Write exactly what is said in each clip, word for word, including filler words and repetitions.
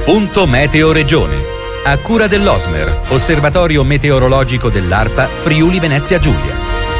Punto Meteo Regione. A cura dell'Osmer, Osservatorio Meteorologico dell'ARPA Friuli Venezia Giulia.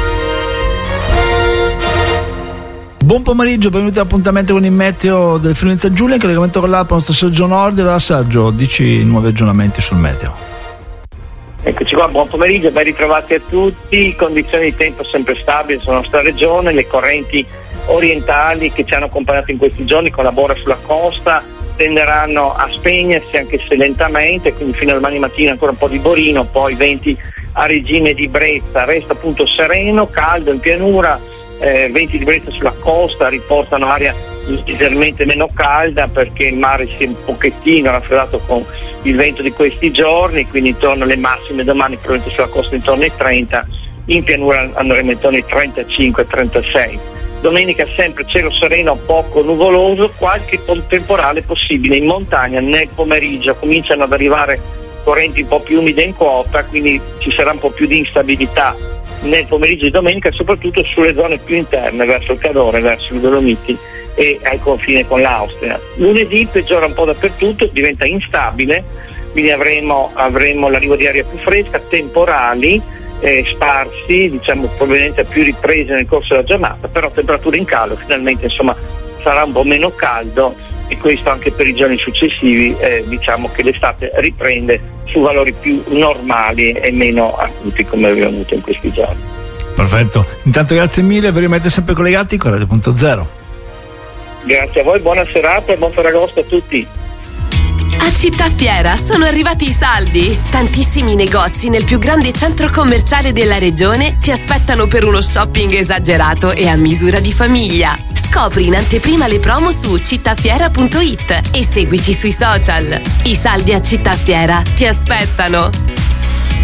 Buon pomeriggio, benvenuti all'appuntamento con il meteo del Friuli Venezia Giulia, in collegamento con l'ARPA, nostro Sergio Nordi. Allora Sergio, dici i nuovi aggiornamenti sul meteo. Eccoci qua, buon pomeriggio, ben ritrovati a tutti. Condizioni di tempo sempre stabili sulla nostra regione, le correnti orientali che ci hanno accompagnato in questi giorni con la Bora sulla costa tenderanno a spegnersi, anche se lentamente, quindi fino a domani mattina ancora un po' di borino, poi venti a regime di brezza. Resta appunto sereno, caldo in pianura, eh, venti di brezza sulla costa riportano aria leggermente meno calda perché il mare si è un pochettino raffreddato con il vento di questi giorni, quindi intorno alle massime domani probabilmente sulla costa intorno ai trenta, in pianura andremo intorno ai trentacinque trentasei. Domenica sempre cielo sereno, poco nuvoloso, qualche temporale possibile in montagna nel pomeriggio. Cominciano ad arrivare correnti un po' più umide in quota, quindi ci sarà un po' più di instabilità nel pomeriggio di domenica, soprattutto sulle zone più interne, verso il Cadore, verso i Dolomiti e al confine con l'Austria. Lunedì peggiora un po' dappertutto, diventa instabile, quindi avremo, avremo l'arrivo di aria più fresca, temporali Eh, sparsi, diciamo probabilmente a più riprese nel corso della giornata, però temperature in calo, finalmente insomma sarà un po' meno caldo, e questo anche per i giorni successivi, eh, diciamo che l'estate riprende su valori più normali e meno acuti come abbiamo avuto in questi giorni. Perfetto, intanto grazie mille, vi rimanete sempre collegati con Radio Punto Zero. Grazie a voi, buona serata e buon Ferragosto a tutti. A Città Fiera sono arrivati i saldi. Tantissimi negozi nel più grande centro commerciale della regione ti aspettano per uno shopping esagerato e a misura di famiglia. Scopri in anteprima le promo su cittafiera punto it e seguici sui social. I saldi a Città Fiera ti aspettano.